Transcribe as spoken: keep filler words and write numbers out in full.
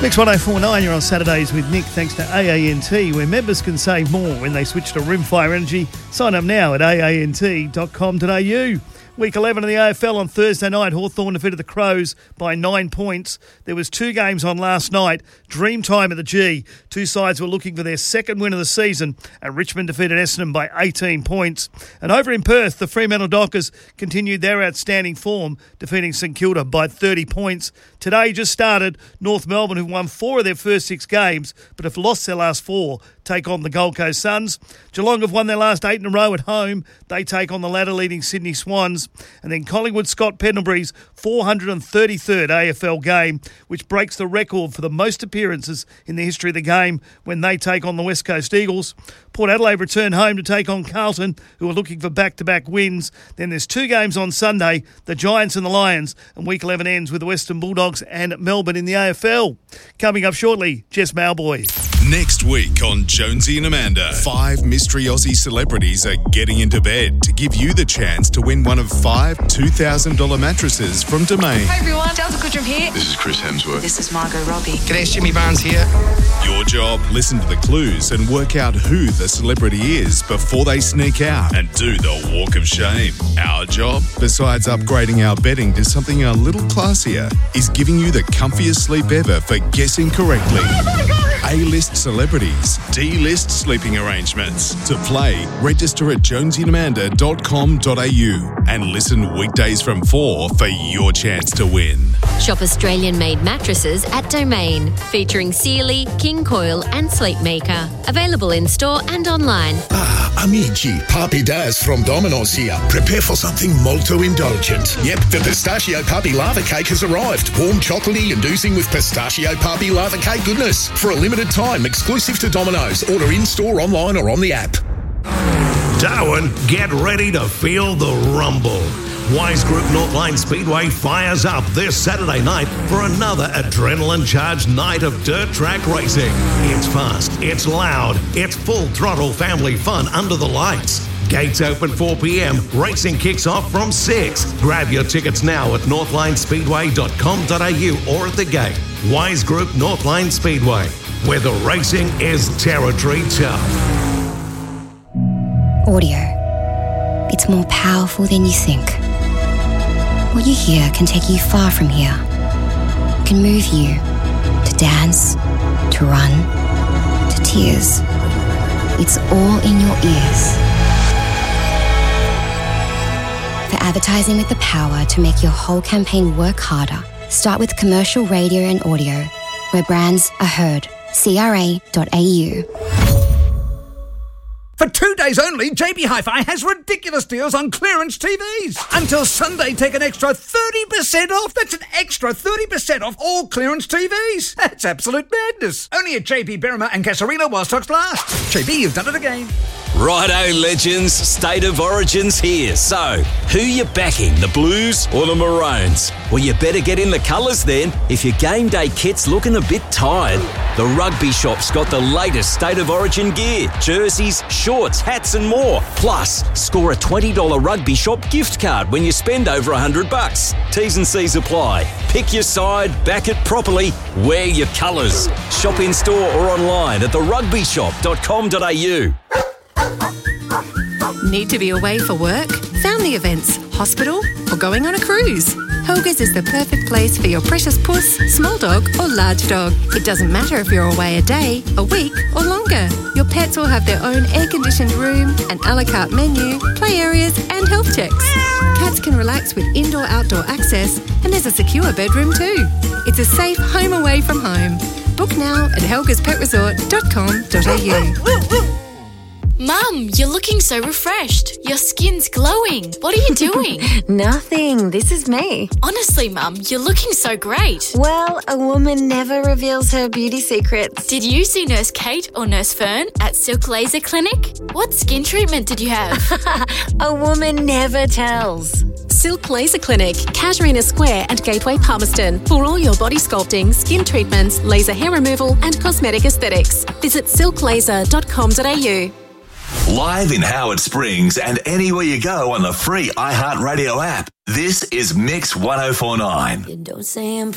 Mix one oh four point nine, you're on Saturdays with Nick, thanks to A A N T, where members can save more when they switch to Rimfire Energy. Sign up now at a a n t dot com dot a u. Week eleven of the A F L on Thursday night, Hawthorn defeated the Crows by nine points. There was two games on last night. Dream time at the G. Two sides were looking for their second win of the season, and Richmond defeated Essendon by eighteen points. And over in Perth, the Fremantle Dockers continued their outstanding form, defeating St Kilda by thirty points. Today just started. North Melbourne, who've won four of their first six games, but have lost their last four, take on the Gold Coast Suns. Geelong have won their last eight in a row at home. They take on the ladder-leading Sydney Swans. And then Collingwood Scott Pendlebury's four hundred thirty-third A F L game, which breaks the record for the most appearances in the history of the game when they take on the West Coast Eagles. Port Adelaide return home to take on Carlton, who are looking for back-to-back wins. Then there's two games on Sunday, the Giants and the Lions, and Week eleven ends with the Western Bulldogs and Melbourne in the A F L. Coming up shortly, Jess Malboy. Next week on Jonesy and Amanda, five mystery Aussie celebrities are getting into bed to give you the chance to win one of five two thousand dollars mattresses from Domain. Hi everyone, Delta Goodrum here. This is Chris Hemsworth. This is Margot Robbie. G'day, it's Jimmy Barnes here. Your job, listen to the clues and work out who the celebrity is before they sneak out and do the walk of shame. Our job, besides upgrading our bedding to something a little classier, is giving you the comfiest sleep ever for guessing correctly. Oh my God. A-list celebrities, D-list sleeping arrangements. To play, register at jonesy and amanda dot com dot a u and listen weekdays from four for your chance to win. Shop Australian-made mattresses at Domain, featuring Sealy, King Coil and Sleepmaker. Available in-store and online. Ah, amici, Papi Daz from Domino's here. Prepare for something molto indulgent. Yep, the Pistachio Papi Lava Cake has arrived. Warm, chocolatey and oozing with Pistachio Papi Lava Cake goodness. For a limited time, exclusive to Domino's. Order in-store, online or on the app. Darwin, get ready to feel the rumble. Wise Group Northline Speedway fires up this Saturday night for another adrenaline-charged night of dirt track racing. It's fast, it's loud, it's full throttle family fun under the lights. Gates open four p.m, racing kicks off from six. Grab your tickets now at northline speedway dot com dot a u or at the gate. Wise Group Northline Speedway, where the racing is territory tough. Audio. It's more powerful than you think. What you hear can take you far from here. Can move you to dance, to run, to tears. It's all in your ears. For advertising with the power to make your whole campaign work harder, start with commercial radio and audio, where brands are heard. c r a dot a u. For two days only, J B Hi-Fi has ridiculous deals on clearance T Vs. Until Sunday, take an extra thirty percent off. That's an extra thirty percent off all clearance T Vs. That's absolute madness. Only at J B Berrima and Casarino while stocks last. J B, you've done it again. Righto, legends, State of Origin's here. So, who you backing, the Blues or the Maroons? Well, you better get in the colours then, if your game day kit's looking a bit tired. The Rugby Shop's got the latest State of Origin gear, jerseys, shorts, hats and more. Plus, score a twenty dollars Rugby Shop gift card when you spend over one hundred bucks. T's and C's apply. Pick your side, back it properly, wear your colours. Shop in store or online at the rugby shop dot com dot a u. Need to be away for work, family events, hospital, or going on a cruise? Helga's is the perfect place for your precious puss, small dog or large dog. It doesn't matter if you're away a day, a week or longer. Your pets will have their own air-conditioned room, an a la carte menu, play areas and health checks. Cats can relax with indoor-outdoor access and there's a secure bedroom too. It's a safe home away from home. Book now at helgas pet resort dot com dot a u. Mum, you're looking so refreshed. Your skin's glowing. What are you doing? Nothing. This is me. Honestly, Mum, you're looking so great. Well, a woman never reveals her beauty secrets. Did you see Nurse Kate or Nurse Fern at Silk Laser Clinic? What skin treatment did you have? A woman never tells. Silk Laser Clinic, Casuarina Square and Gateway Palmerston. For all your body sculpting, skin treatments, laser hair removal and cosmetic aesthetics. Visit silk laser dot com dot a u. Live in Howard Springs and anywhere you go on the free iHeartRadio app. This is Mix one oh four point nine. You don't say I'm